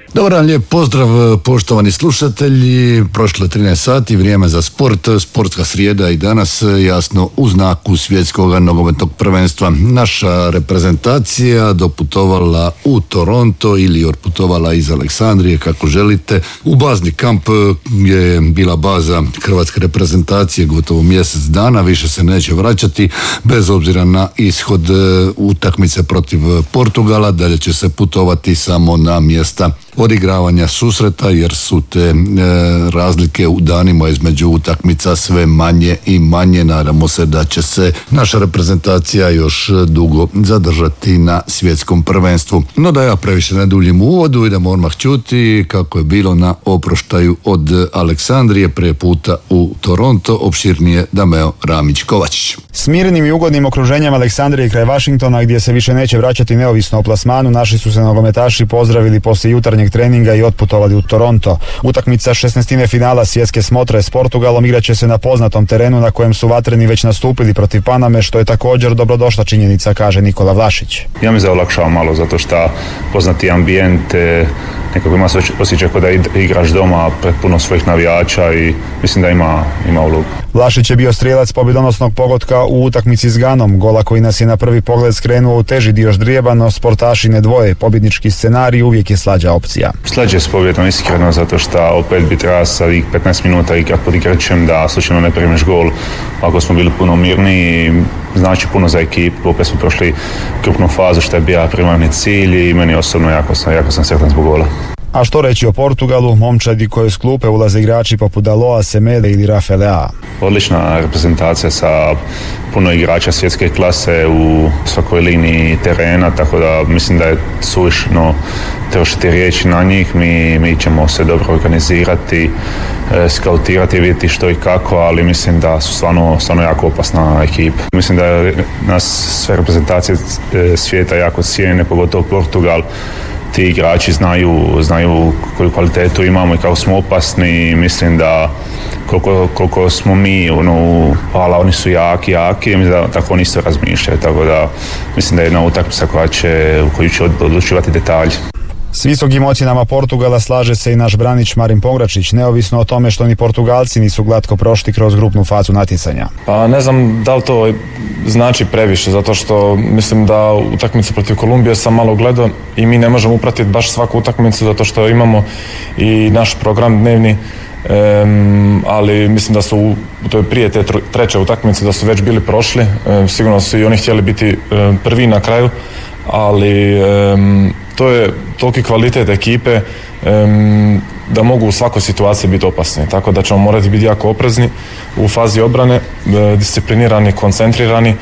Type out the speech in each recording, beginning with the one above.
Dobar dan, lijep pozdrav poštovani slušatelji. Prošlo je 13 sati, vrijeme za sport, sportska srijeda i danas jasno u znaku svjetskog nogometnog prvenstva. Naša reprezentacija doputovala u Toronto ili otputovala iz Aleksandrije, kako želite. U bazni kamp je bila baza hrvatske reprezentacije gotovo mjesec dana, više se neće vraćati bez obzira na ishod utakmice protiv Portugala. Dalje će se putovati samo na mjesta odigravanja susreta jer su te razlike u danima između utakmica sve manje i manje. Nadamo se da će se naša reprezentacija još dugo zadržati na svjetskom prvenstvu. No da ja previše ne duljim u uvodu, idemo odmah čuti kako je bilo na oproštaju od Aleksandrije prije puta u Toronto. Opširnije Dameo Ramić-Kovačić. S mirnim i ugodnim okruženjem Aleksandrije kraj Washingtona, gdje se više neće vraćati neovisno o plasmanu, naši su se nogometaši pozdravili poslije jutarnjeg treninga i otputovali u Toronto. Utakmica 16. finala svjetske smotre s Portugalom igraće se na poznatom terenu na kojem su vatreni već nastupili protiv Paname, što je također dobrodošla činjenica, kaže Nikola Vlašić. Ja mi se olakšava malo zato što poznati ambijent, nekako ima osjećaj kao da igraš doma pred puno svojih navijača i mislim da ima ulogu. Vlašić je bio strijelac pobjedonosnog pogotka u utakmici s Ganom, gola koji nas je na prvi pogled skrenuo u teži dio ždrijeba, no sportaši ne dvoje. Pobjednički scenarij uvijek je slađa opcija. Slađe s pobjedom iskreno zato što opet bi trebalo sa 15 minuta igrati pod igračem da slučajno ne primiš gol. Ako smo bili puno mirniji, znači puno za ekipu, opet smo prošli krupnu fazu što je bio primarni cilj i meni osobno jako sam sretan zbog gola. A što reći o Portugalu, momčadi koji s klupe ulaze igrači poput Daloa, Semede ili Rafaela. Odlična reprezentacija sa puno igrača svjetske klase u svakoj liniji terena, tako da mislim da je suvišno trošiti riječi na njih. Mi ćemo se dobro organizirati, skautirati i vidjeti što i kako, ali mislim da su stvarno jako opasna ekipa. Mislim da nas sve reprezentacije svijeta jako cijene, pogotovo Portugal. Ti igrači znaju koju kvalitetu imamo i kako smo opasni. Mislim da koliko smo mi oni su jaki, mislim da tako oni isto razmišljaju, tako da mislim da je jedna utakmica u koju će odlučivati detalji. S visokim ocjenama Portugala slaže se i naš branič Marin Pongračić, neovisno o tome što ni Portugalci nisu glatko prošli kroz grupnu fazu natjecanja. Pa ne znam da li to znači previše, zato što mislim da utakmicu protiv Kolumbije sam malo gledao i mi ne možemo upratiti baš svaku utakmicu zato što imamo i naš program dnevni, ali mislim da su to je prije te treće utakmice da su već bili prošli, sigurno su i oni htjeli biti prvi na kraju, ali to je toliki kvalitet ekipe da mogu u svakoj situaciji biti opasni, tako da ćemo morati biti jako oprezni u fazi obrane, disciplinirani, koncentrirani,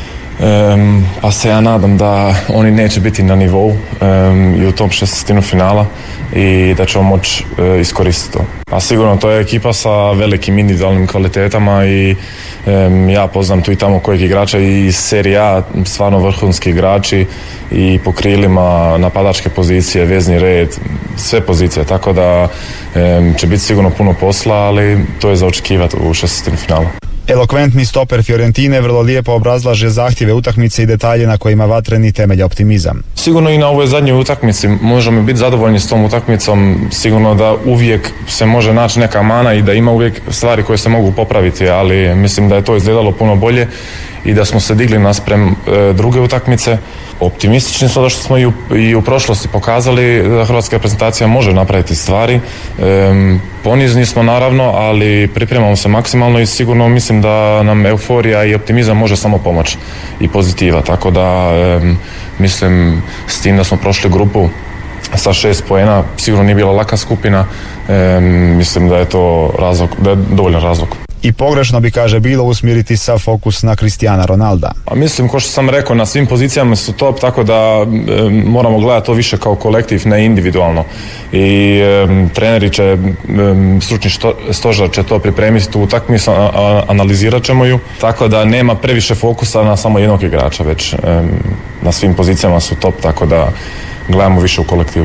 pa se ja nadam da oni neće biti na nivou i u tom 16. finala i da ćemo moći iskoristiti to. A sigurno to je ekipa sa velikim individualnim kvalitetama i ja poznam tu i tamo kojeg igrača i iz Serije A, stvarno vrhunski igrači i po krilima, napadačke pozicije, vezni red, sve pozicije, tako da će biti sigurno puno posla, ali to je za očekivati u 16. finalu. Elokventni stoper Fiorentine vrlo lijepo obrazlaže zahtjeve utakmice i detalje na kojima vatreni temelja optimizam. Sigurno i na ovoj zadnjoj utakmici možemo biti zadovoljni s tom utakmicom, sigurno da uvijek se može naći neka mana i da ima uvijek stvari koje se mogu popraviti, ali mislim da je to izgledalo puno bolje i da smo se digli naspram druge utakmice. Optimistični smo da što smo i u prošlosti pokazali da hrvatska reprezentacija može napraviti stvari. Ponizni smo naravno, ali pripremamo se maksimalno i sigurno mislim da nam euforija i optimizam može samo pomoći i pozitiva, tako da mislim s tim da smo prošli grupu sa 6 poena, sigurno nije bila laka skupina, mislim da je to razlog, da je dovoljan razlog. I pogrešno bi, kaže, bilo usmjeriti sav fokus na Cristiana Ronalda. A mislim, kao što sam rekao, na svim pozicijama su top, tako da moramo gledati to više kao kolektiv, ne individualno. I treneri će, stručni stožer će to pripremiti tu utakmicu, analizirat ćemo ju, tako da nema previše fokusa na samo jednog igrača, već na svim pozicijama su top, tako da gledamo više u kolektivu.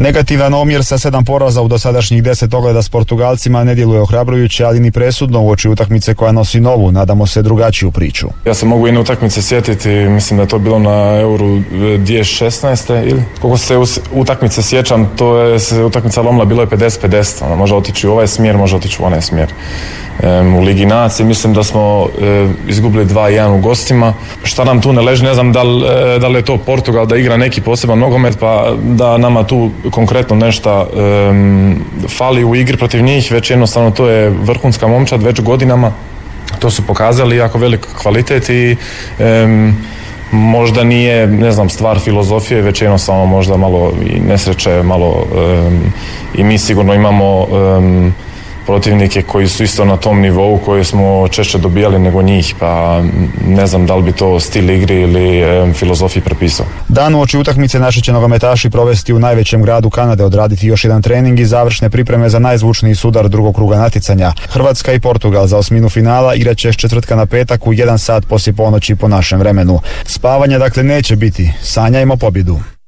Negativan omjer sa 7 poraza u dosadašnjih 10 ogleda s Portugalcima ne djeluje ohrabrujuće, ali ni presudno uoči utakmice koja nosi novu, nadamo se, drugačiju priču. Ja se mogu jedne utakmice sjetiti, mislim da je to bilo na Euru 2016. ili koliko se utakmice sjećam, to je se utakmica lomila, bilo je 50-50, ona može otići u ovaj smjer, može otići u onaj smjer. U Ligi Nacije mislim da smo izgubili 2-1 u gostima. Šta nam tu ne leži, ne znam da li je to Portugal da igra neki poseban nogomet, pa da nama tu konkretno nešto fali u igri protiv njih, već jednostavno to je vrhunska momčad već godinama. To su pokazali jako velik kvalitet i možda nije, ne znam, stvar filozofije, već jednostavno možda malo i nesreće, malo i mi sigurno imamo protivnike koji su isto na tom nivou koje smo češće dobijali nego njih, pa ne znam da li bi to stil igri ili filozofiji prepisao. Dan uoči utakmice naši će nogometaši provesti u najvećem gradu Kanade, odraditi još jedan trening i završne pripreme za najzvučniji sudar drugog kruga natjecanja. Hrvatska i Portugal za osminu finala igraće s četvrtka na petak u 1 sat poslije ponoći po našem vremenu. Spavanja dakle neće biti, sanjajmo pobjedu.